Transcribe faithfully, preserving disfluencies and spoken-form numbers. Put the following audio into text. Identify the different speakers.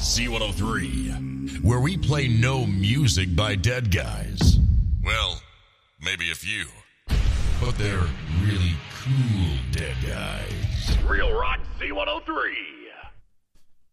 Speaker 1: C one oh three, where we play no music by dead guys. Well, maybe a few. But they're really cool dead guys.
Speaker 2: Real Rock C one oh three.